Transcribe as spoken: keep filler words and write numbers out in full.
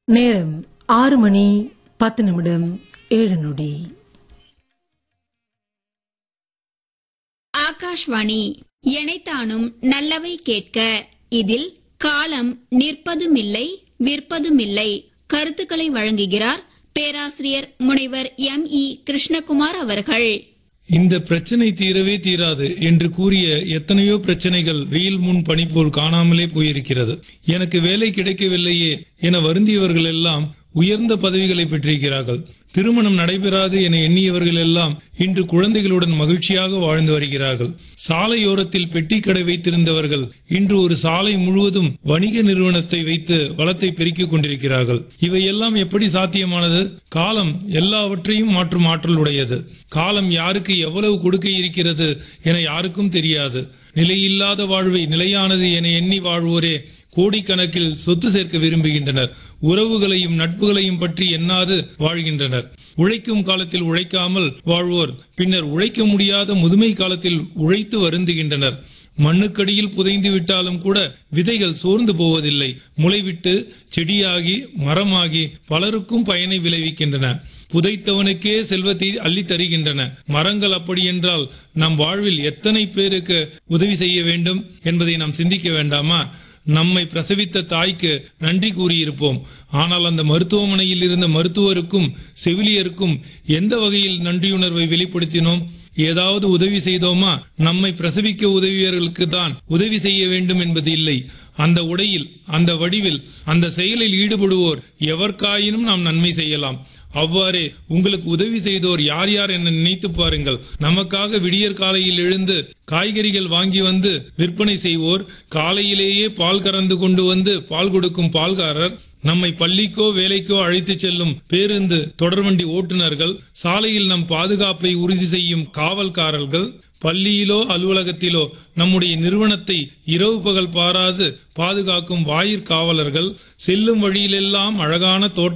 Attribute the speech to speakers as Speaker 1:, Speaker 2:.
Speaker 1: நேரம் ஆறு மணி பத்து நிமிடம் ஏழு நொடி.
Speaker 2: ஆகாஷ்வாணி எனைத்தானும் நல்லவை கேட்க. இதில் காலம் நிற்பதுமில்லை விற்பதுமில்லை கருத்துக்களை வழங்குகிறார் பேராசிரியர் முனைவர் எம் இ கிருஷ்ணகுமார் அவர்கள்.
Speaker 3: இந்த பிரச்சனை தீரவே தீராது என்று கூறிய எத்தனையோ பிரச்சனைகள் வெயில் முன் பனி போல் காணாமலே போயிருக்கிறது. எனக்கு வேலை கிடைக்கவில்லையே என வருந்தியவர்கள் எல்லாம் உயர்ந்த பதவிகளை பெற்றிருக்கிறார்கள். திருமணம் நடைபெறாது என எண்ணியவர்கள் எல்லாம் இன்று குழந்தைகளுடன் மகிழ்ச்சியாக வாழ்ந்து வருகிறார்கள். சாலையோரத்தில் பெட்டி கடை வைத்திருந்தவர்கள் இன்று ஒரு சாலை முழுவதும் வணிக நிறுவனத்தை வைத்து வளத்தை பெருக்கிக் கொண்டிருக்கிறார்கள். இவையெல்லாம் எப்படி சாத்தியமானது? காலம் எல்லாவற்றையும் மாற்றும் ஆற்றல் உடையது. காலம் யாருக்கு எவ்வளவு கொடுக்க இருக்கிறது என யாருக்கும் தெரியாது. நிலையில்லாத வாழ்வை நிலையானது என எண்ணி வாழ்வோரே கோடிக்கணக்கில் சொத்து சேர்க்க விரும்புகின்றனர். உறவுகளையும் நட்புகளையும் பற்றி எண்ணாது வாழ்கின்றனர். உழைக்கும் காலத்தில் உழைக்காமல் வாழ்வோர் பின்னர் உழைக்க முடியாத முதுமை காலத்தில் உழைத்து வருந்துகின்றனர். மண்ணுக்கடியில் புதைந்து விட்டாலும் கூட விதைகள் சோர்ந்து போவதில்லை. முளைவிட்டு செடியாகி மரமாகி பலருக்கும் பயனை விளைவிக்கின்றன. புதைத்தவனுக்கே செல்வத்தை அள்ளி தருகின்றன. மரங்கள் அப்படி என்றால் நம் வாழ்வில் எத்தனை பேருக்கு உதவி செய்ய வேண்டும் என்பதை நாம் சிந்திக்க வேண்டாமா? நம்மை பிரசவித்த தாய்க்கு நன்றி கூறியிருப்போம். ஆனால் அந்த மருத்துவமனையில் இருந்த மருத்துவருக்கும் செவிலியருக்கும் எந்த வகையில் நன்றியுணர்வை வெளிப்படுத்தினோம்? ஏதாவது உதவி செய்தோமா? நம்மை பிரசவிக்க உதவியவர்களுக்கு தான் உதவி செய்ய வேண்டும் என்பது இல்லை. அந்த உடையில், அந்த வடிவில், அந்த செயலில் ஈடுபடுவோர் எவர்காயினும் நாம் நன்மை செய்யலாம். அவ்வாறே உங்களுக்கு உதவி செய்தோர் யார் யார் என நினைத்து பாருங்கள். நமக்காக விடியற் காலையில் எழுந்து காய்கறிகள் வாங்கி வந்து விற்பனை செய்வோர், காலையிலேயே பால் கறந்து கொண்டு வந்து பால் கொடுக்கும் பால்காரர், நம்மை பள்ளிக்கோ வேலைக்கோ அழைத்து செல்லும் பேருந்து தொடர்வண்டி ஓட்டுநர்கள், சாலையில் நம் பாதுகாப்பை உறுதி செய்யும் காவல்காரர்கள், பள்ளியிலோ அலுவலகத்திலோ நம்முடைய நிறுவனத்தை இரவு பகல் பாராது பாதுகாக்கும் வாயிற்காவலர்கள், செல்லும் வழியிலெல்லாம் அழகான தோட்ட